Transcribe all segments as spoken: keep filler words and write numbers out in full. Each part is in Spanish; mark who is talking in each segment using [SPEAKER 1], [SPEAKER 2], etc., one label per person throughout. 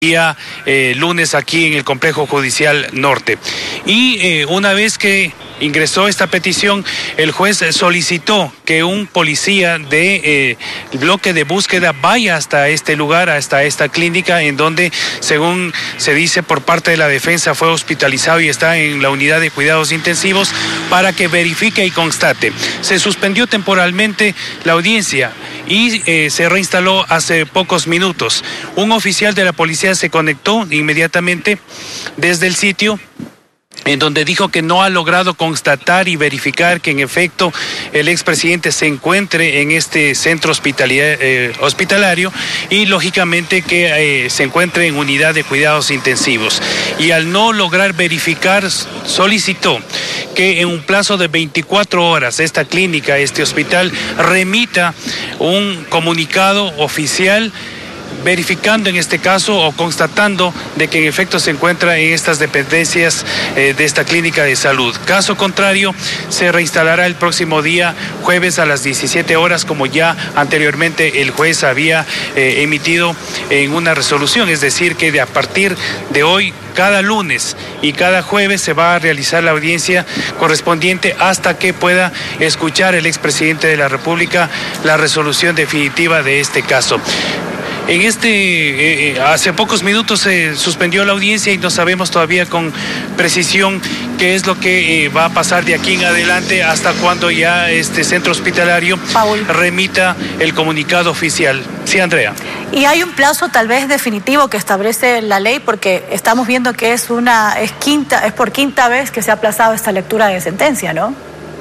[SPEAKER 1] día eh, lunes aquí en el Complejo Judicial Norte. Y eh, una vez que ingresó esta petición, el juez solicitó que un policía del de, eh, bloque de búsqueda vaya hasta este lugar, hasta esta clínica, en donde, según se dice por parte de la defensa, fue hospitalizado y está en la unidad de cuidados intensivos, para que verifique y constate. Se suspendió temporalmente la audiencia y eh, se reinstaló hace pocos minutos. Un oficial de la policía se conectó inmediatamente desde el sitio, en donde dijo que no ha logrado constatar y verificar que en efecto el expresidente se encuentre en este centro eh, hospitalario y lógicamente que eh, se encuentre en unidad de cuidados intensivos. Y al no lograr verificar, solicitó que en un plazo de veinticuatro horas esta clínica, este hospital, remita un comunicado oficial verificando en este caso o constatando de que en efecto se encuentra en estas dependencias eh, de esta clínica de salud. Caso contrario, se reinstalará el próximo día jueves a las diecisiete horas, como ya anteriormente el juez había eh, emitido en una resolución, es decir, que de a partir de hoy, cada lunes y cada jueves se va a realizar la audiencia correspondiente hasta que pueda escuchar el expresidente de la República la resolución definitiva de este caso. En este, eh, hace pocos minutos se suspendió la audiencia y no sabemos todavía con precisión qué es lo que eh, va a pasar de aquí en adelante hasta cuando ya este centro hospitalario Paul. remita el comunicado oficial. Sí, Andrea.
[SPEAKER 2] Y hay un plazo tal vez definitivo que establece la ley, porque estamos viendo que es una, es quinta, es por quinta vez que se ha aplazado esta lectura de sentencia, ¿no?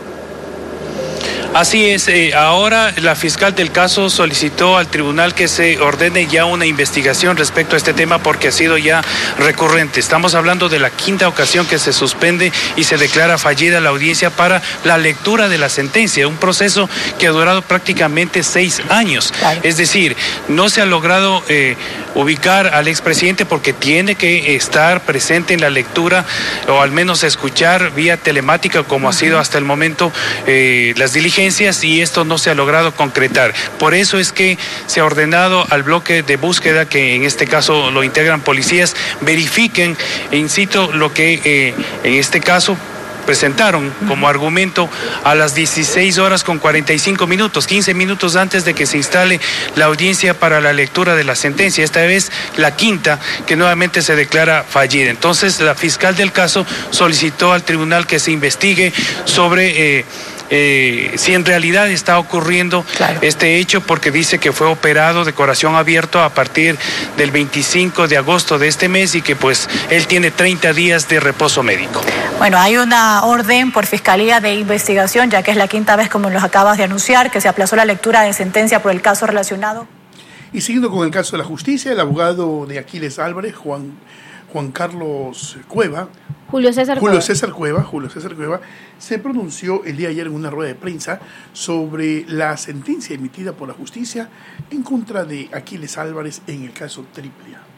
[SPEAKER 1] Así es, eh, ahora la fiscal del caso solicitó al tribunal que se ordene ya una investigación respecto a este tema porque ha sido ya recurrente. Estamos hablando de la quinta ocasión que se suspende y se declara fallida la audiencia para la lectura de la sentencia, un proceso que ha durado prácticamente seis años. Claro. Es decir, no se ha logrado eh, ubicar al expresidente porque tiene que estar presente en la lectura o al menos escuchar vía telemática, como uh-huh. ha sido hasta el momento eh, las diligencias, y esto no se ha logrado concretar. Por eso es que se ha ordenado al bloque de búsqueda, que en este caso lo integran policías, verifiquen in situ lo que eh, en este caso presentaron como argumento a las dieciséis horas con cuarenta y cinco minutos, quince minutos antes de que se instale la audiencia para la lectura de la sentencia, esta vez la quinta, que nuevamente se declara fallida. Entonces la fiscal del caso solicitó al tribunal que se investigue sobre eh, Eh, si en realidad está ocurriendo claro. este hecho, porque dice que fue operado de corazón abierto a partir del veinticinco de agosto de este mes y que pues él tiene treinta días de reposo médico.
[SPEAKER 2] Bueno, hay una orden por Fiscalía de investigación, ya que es la quinta vez, como nos acabas de anunciar, que se aplazó la lectura de sentencia por el caso relacionado.
[SPEAKER 3] Y siguiendo con el caso de la justicia, el abogado de Aquiles Álvarez, Juan, Juan Carlos Cueva,
[SPEAKER 4] Julio César
[SPEAKER 3] Julio
[SPEAKER 4] Cueva.
[SPEAKER 3] César Cueva, Julio César Cueva, se pronunció el día de ayer en una rueda de prensa sobre la sentencia emitida por la justicia en contra de Aquiles Álvarez en el caso Triple A.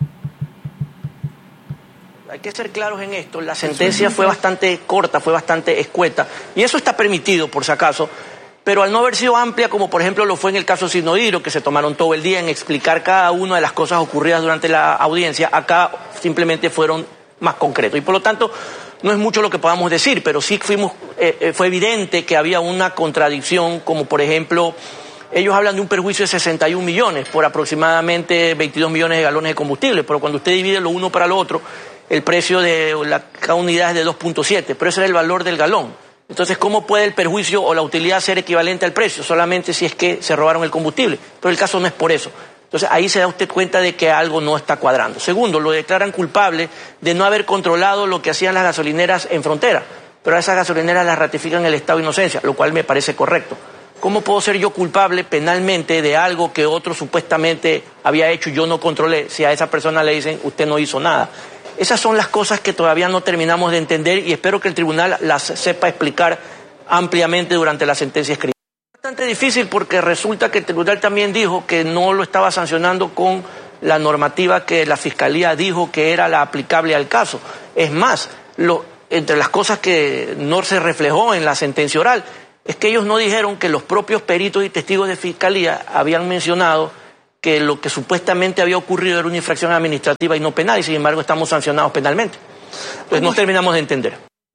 [SPEAKER 5] Hay que ser claros en esto, la sentencia fue bastante corta, fue bastante escueta, y eso está permitido por si acaso, pero al no haber sido amplia, como por ejemplo lo fue en el caso Sinodiro, que se tomaron todo el día en explicar cada una de las cosas ocurridas durante la audiencia, acá simplemente fueron más concretos. Y por lo tanto, no es mucho lo que podamos decir, pero sí fuimos, eh, eh, fue evidente que había una contradicción, como por ejemplo, ellos hablan de un perjuicio de sesenta y un millones por aproximadamente veintidós millones de galones de combustible, pero cuando usted divide lo uno para lo otro, el precio de la, cada unidad es de dos punto siete, pero ese era el valor del galón. Entonces, ¿cómo puede el perjuicio o la utilidad ser equivalente al precio? Solamente si es que se robaron el combustible, pero el caso no es por eso. Entonces, ahí se da usted cuenta de que algo no está cuadrando. Segundo, lo declaran culpable de no haber controlado lo que hacían las gasolineras en frontera, pero a esas gasolineras las ratifican el estado de inocencia, lo cual me parece correcto. ¿Cómo puedo ser yo culpable penalmente de algo que otro supuestamente había hecho y yo no controlé, si a esa persona le dicen usted no hizo nada? Esas son las cosas que todavía no terminamos de entender y espero que el tribunal las sepa explicar ampliamente durante la sentencia escrita. Es bastante difícil porque resulta que el tribunal también dijo que no lo estaba sancionando con la normativa que la Fiscalía dijo que era la aplicable al caso. Es más, lo, entre las cosas que no se reflejó en la sentencia oral es que ellos no dijeron que los propios peritos y testigos de Fiscalía habían mencionado que lo que supuestamente había ocurrido era una infracción administrativa y no penal, y sin embargo estamos sancionados penalmente. Pues no terminamos de entender.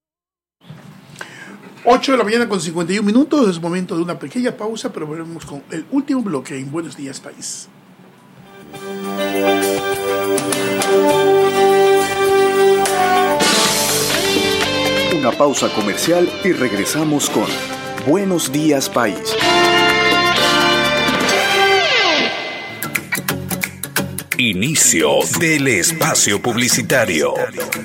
[SPEAKER 3] ocho de la mañana con cincuenta y un minutos, es momento de una pequeña pausa, pero volvemos con el último bloque en Buenos Días País.
[SPEAKER 4] Una pausa comercial y regresamos con Buenos Días País.
[SPEAKER 6] Inicio del espacio publicitario.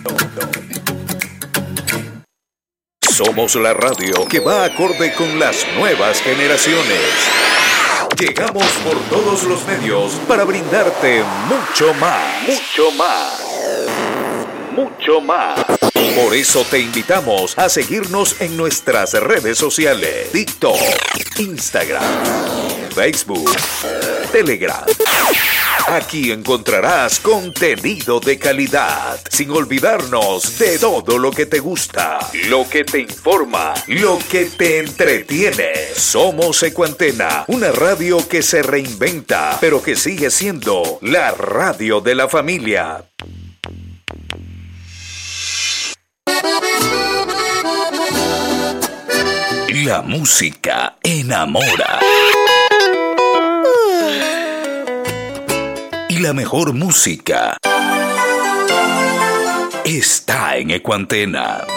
[SPEAKER 6] Somos la radio que va acorde con las nuevas generaciones. Llegamos por todos los medios para brindarte mucho más. Mucho más. Mucho más. Por eso te invitamos a seguirnos en nuestras redes sociales: TikTok, Instagram, Facebook, Telegram. Aquí encontrarás contenido de calidad, sin olvidarnos de todo lo que te gusta, lo que te informa, lo que te entretiene. Somos Ecuantena, una radio que se reinventa, pero que sigue siendo la radio de la familia. La música enamora. Y la mejor música está en Ecuantena.